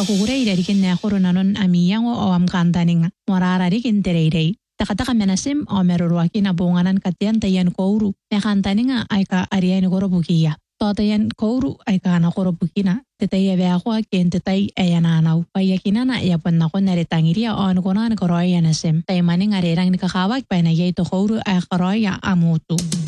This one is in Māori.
kukurairarikin neqhurunanon amiyango o amkantaninga morararikin tereirei. Takataka menasim o meruruakin abunganan katian tayan kouru mekantaninga aika ariani korobukiya. Totayan kouru aika ana korobukina tetaya beaqwa ken tetay ayananaw. Payakinana yapon neretangiria o anukonan koroya nasim. Taymaning arirang nikakawak painayay to kouru ay koroya amutu.